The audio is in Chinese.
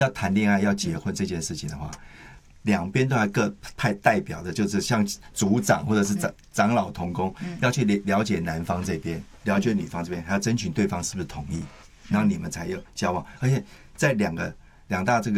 要谈恋爱要结婚这件事情的话，两边都要各派代表的，就是像组长或者是长老同工，要去了解男方这边，了解女方这边，还要征询对方是不是同意，然后你们才有交往。而且在两大这个